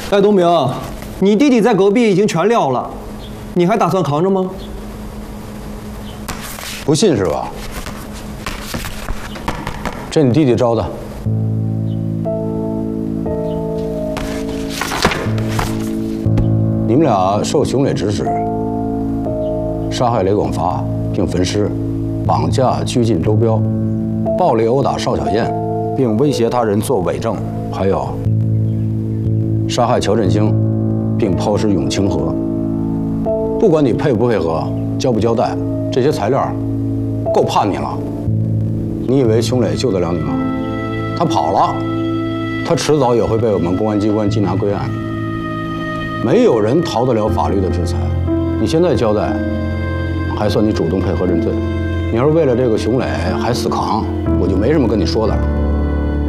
哎，东明，你弟弟在隔壁已经全撂了，你还打算扛着吗？ 不信是吧？这你弟弟招的。你们俩受熊磊指使，杀害雷广发并焚尸，绑架拘禁周彪，暴力殴打邵小燕，并威胁他人作伪证，还有杀害乔振兴，并抛尸永清河。不管你配不配合，交不交代，这些材料够判你了。你以为熊磊救得了你吗？他跑了，他迟早也会被我们公安机关缉拿归案。没有人逃得了法律的制裁。你现在交代，还算你主动配合认罪。你要是为了这个熊磊还死扛，我就没什么跟你说的了。